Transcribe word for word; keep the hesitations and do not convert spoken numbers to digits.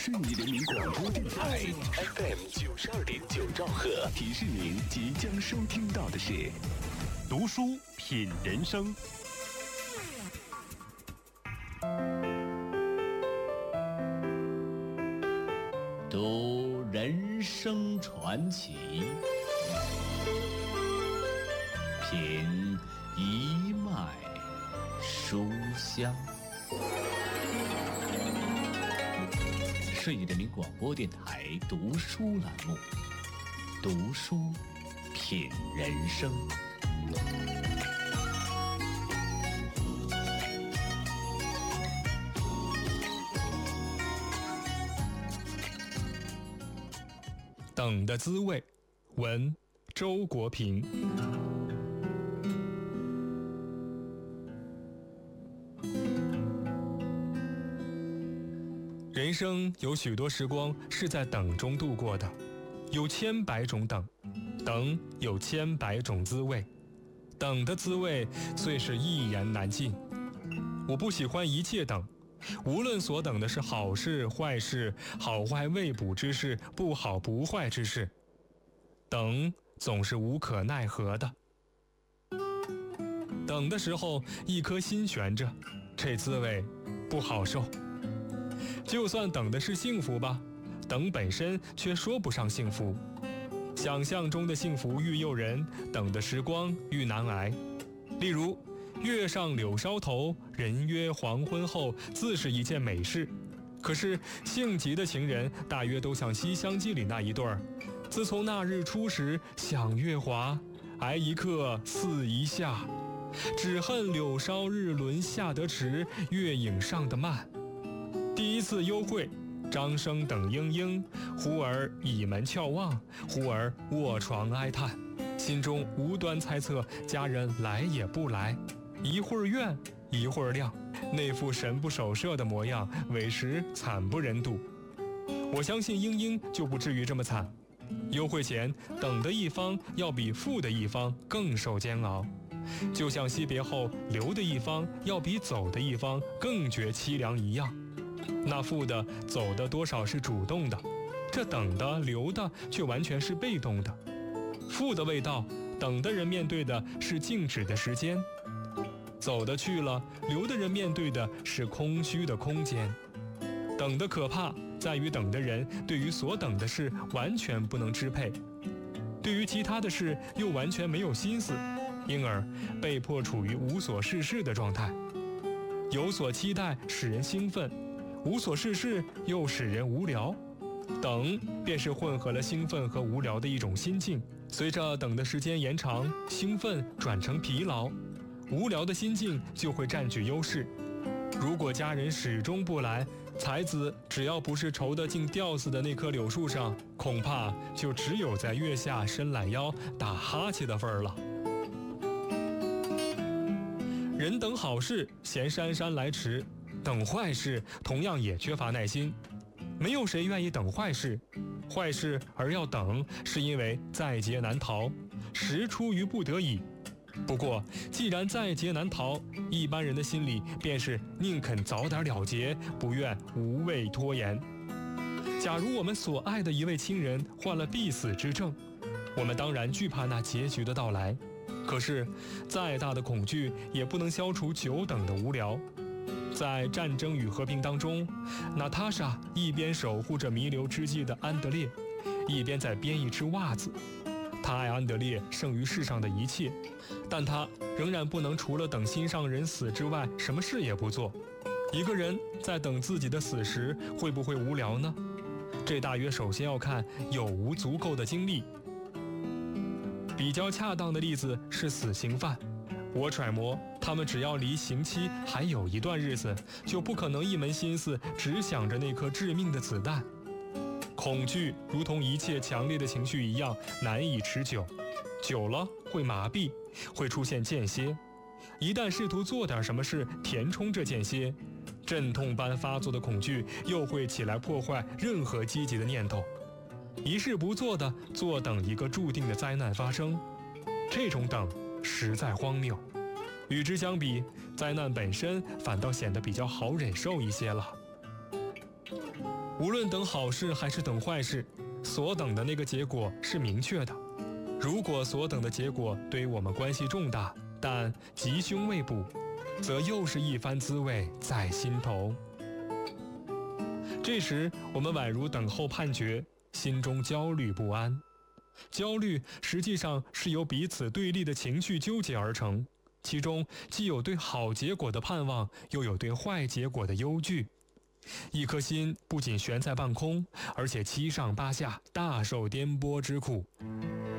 顺义人民广播电台 F M 九十二点九兆赫，提示您即将收听到的是读书品人生。 读人生传奇，品一脉书香。顺义人民广播电台读书栏目，读书品人生。 等的滋味，文周国平。人生有许多时光是在等中度过的，有千百种等，等有千百种滋味，等的滋味虽是一言难尽。我不喜欢一切等，无论所等的是好事坏事，好坏未卜之事，不好不坏之事，等总是无可奈何的。等的时候一颗心悬着，这滋味不好受。就算等的是幸福吧，等本身却说不上幸福。想象中的幸福愈诱人，等的时光愈难挨。例如月上柳梢头，人约黄昏后，自是一件美事。可是性急的情人大约都像《西厢记》里那一对儿，自从那日初时想月华，挨一刻似一夏，只恨柳梢日轮下得迟，月影上得慢。第一次幽会，张生等莺莺，忽而倚门翘望，忽而卧床哀叹，心中无端猜测家人来也不来，一会儿怨一会儿亮，那副神不守舍的模样，委实惨不忍睹。我相信莺莺就不至于这么惨，幽会前等的一方要比负的一方更受煎熬，就像惜别后留的一方要比走的一方更觉凄凉一样。那负的走的多少是主动的，这等的留的却完全是被动的。负的味道，等的人面对的是静止的时间，走的去了，留的人面对的是空虚的空间。等的可怕在于等的人对于所等的事完全不能支配，对于其他的事又完全没有心思，因而被迫处于无所事事的状态。有所期待使人兴奋，无所事事又使人无聊，等便是混合了兴奋和无聊的一种心境。随着等的时间延长，兴奋转成疲劳，无聊的心境就会占据优势。如果家人始终不来，才子只要不是愁得竟吊死的那棵柳树上，恐怕就只有在月下伸懒腰打哈欠的份儿了。人等好事嫌姗姗来迟，等坏事同样也缺乏耐心。没有谁愿意等坏事，坏事而要等，是因为在劫难逃，实出于不得已。不过既然在劫难逃，一般人的心里便是宁肯早点了结，不愿无谓拖延。假如我们所爱的一位亲人患了必死之症，我们当然惧怕那结局的到来，可是再大的恐惧也不能消除久等的无聊。在《战争与和平》当中，娜塔莎一边守护着弥留之际的安德烈，一边在编一只袜子。她爱安德烈胜于世上的一切，但她仍然不能除了等心上人死之外什么事也不做。一个人在等自己的死时会不会无聊呢？这大约首先要看有无足够的精力。比较恰当的例子是死刑犯，我揣摩他们只要离刑期还有一段日子，就不可能一门心思只想着那颗致命的子弹。恐惧如同一切强烈的情绪一样难以持久，久了会麻痹，会出现间歇。一旦试图做点什么事填充这间歇，阵痛般发作的恐惧又会起来破坏任何积极的念头，一事不做的坐等一个注定的灾难发生。这种等实在荒谬，与之相比，灾难本身反倒显得比较好忍受一些了。 无论等好事还是等坏事，所等的那个结果是明确的。如果所等的结果对我们关系重大，但吉凶未卜，则又是一番滋味在心头。这时我们宛如等候判决，心中焦虑不安。焦虑实际上是由彼此对立的情绪纠结而成，其中既有对好结果的盼望，又有对坏结果的忧惧。一颗心不仅悬在半空，而且七上八下，大受颠簸之苦。